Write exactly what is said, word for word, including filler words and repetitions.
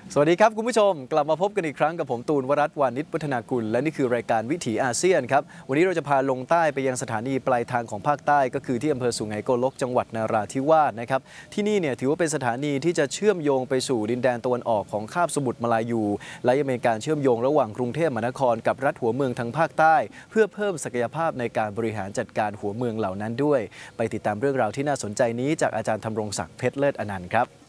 สวัสดีครับคุณผู้ชมกลับมาพบกันอีกครั้งกับผมตูนวรัตน์วานิชวัฒนากุลและนี่คือรายการวิถีอาเซียนครับวันนี้เราจะพาลงใต้ไปยังสถานีปลายทางของภาคใต้ก็คือที่อำเภอสุไหงโกลกจังหวัดนราธิวาสนะครับที่นี่เนี่ยถือว่าเป็นสถานีที่จะเชื่อมโยงไปสู่ดินแดนตะวันออกของคาบสมุทรมาลายูและยังเป็นการเชื่อมโยงระหว่างกรุงเทพมหานครกับรัฐหัวเมืองทางภาคใต้เพื่อเพิ่มศักยภาพในการบริหารจัดการหัวเมืองเหล่านั้นด้วยไปติดตามเรื่องราวที่น่าสนใจนี้จากอาจารย์ธำรงศักดิ์เพชรเลิศอนันต์ครับ